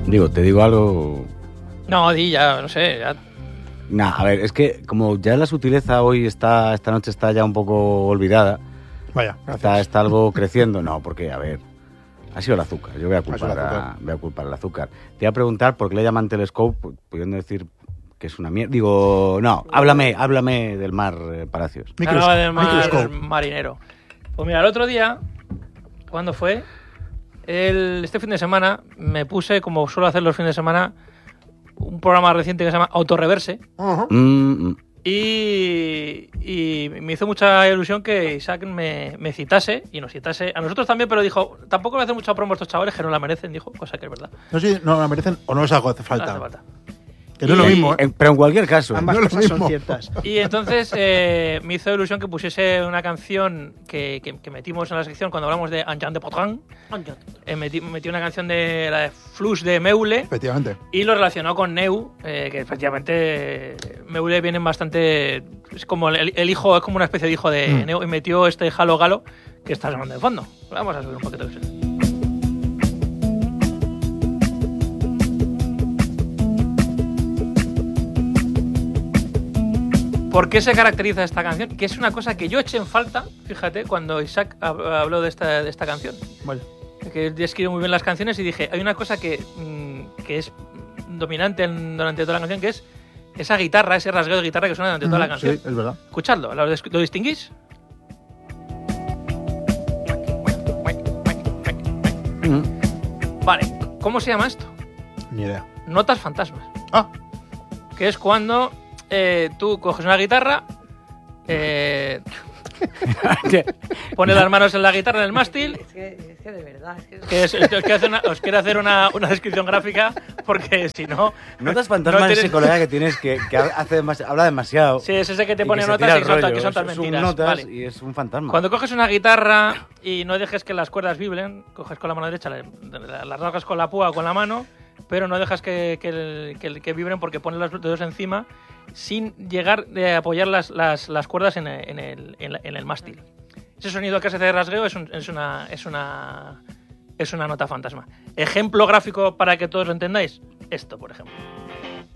Digo, te digo algo... No, di ya, no sé. Ya. Nah, a ver, es que como ya la sutileza hoy esta noche está ya un poco olvidada, Vaya, gracias. está algo creciendo. No, porque, a ver, ha sido el azúcar. Yo voy a culpar, el azúcar. voy a culpar el azúcar. Te iba a preguntar por qué le llaman telescope, pudiendo decir que es una mierda. Digo, no, háblame del mar, Palacios. Hablaba del mar Microscope. marinero. Pues mira, el otro día, ¿cuándo fue? Este fin de semana me puse, como suelo hacer los fines de semana, un programa reciente que se llama Autorreverse. Ajá. Y me hizo mucha ilusión que Isaac me citase y nos citase a nosotros también, pero dijo, tampoco me hace mucha promo a estos chavales que no la merecen, dijo, cosa que es verdad. No sé si no la merecen o no les hace No falta. hace falta. Que no es lo Y- mismo, ¿eh? Pero en cualquier caso, Ambas No es lo cosas son mismo. ciertas. Y entonces me hizo ilusión que pusiese una canción que metimos en la sección cuando hablamos de Anjan de Potran. Metí una canción de la de Flux de Meule Efectivamente. y lo relacionó con Neu, que efectivamente Meule vienen bastante... Es como el hijo, es como una especie de hijo de Neu, y metió este Halo Galo que está sonando de fondo. Vamos a subir un poquito de eso. ¿Por qué se caracteriza esta canción? Que es una cosa que yo eché en falta, fíjate, cuando Isaac habló de esta canción. Vale. Que describe muy bien las canciones y dije, hay una cosa que es dominante durante toda la canción, que es esa guitarra, ese rasgueo de guitarra que suena durante toda la canción. Sí, es verdad. Escuchadlo, ¿lo distinguís? Vale, ¿cómo se llama esto? Ni idea. Notas fantasmas. Ah, Que es cuando tú coges una guitarra, pones las manos en la guitarra, en el mástil, Es que de verdad, os quiero hacer una descripción gráfica, porque si no... notas fantasmas no ese tienes- colega que tienes que habla demasiado. Sí, es ese que te y pone se notas tira y el son, rollo. que son todas Es un mentiras. notas Vale. y es un fantasma. Cuando coges una guitarra y no dejes que las cuerdas vibren, coges con la mano derecha, las rasgas con la púa o con la mano, pero no dejas que vibren porque pones los dedos encima sin llegar a apoyar las cuerdas en el mástil. Ese sonido que hace de rasgueo es una nota fantasma. Ejemplo gráfico para que todos lo entendáis. Esto, por ejemplo.